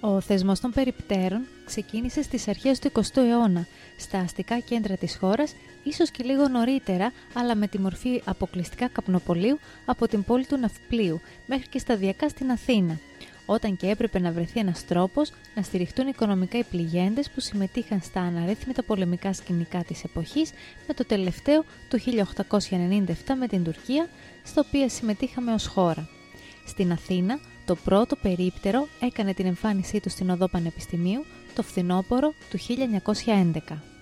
Ο θεσμός των περιπτέρων ξεκίνησε στις αρχές του 20ου αιώνα στα αστικά κέντρα της χώρας, ίσως και λίγο νωρίτερα, αλλά με τη μορφή αποκλειστικά καπνοπολίου από την πόλη του Ναυπλίου μέχρι και σταδιακά στην Αθήνα, όταν και έπρεπε να βρεθεί ένας τρόπος να στηριχτούν οικονομικά οι πληγέντες που συμμετείχαν στα αναρρύθμιτα πολεμικά σκηνικά της εποχής, με το τελευταίο του 1897 με την Τουρκία, στο οποίο συμμετείχαμε ως χώρα. Στην Αθήνα, το πρώτο περίπτερο έκανε την εμφάνισή του στην Οδό Πανεπιστημίου το φθινόπωρο του 1911.